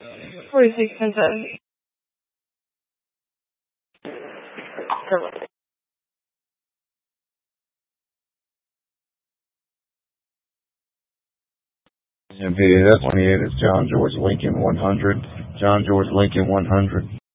46 and 70. VAS 28 is John George Lincoln 100. John George Lincoln 100.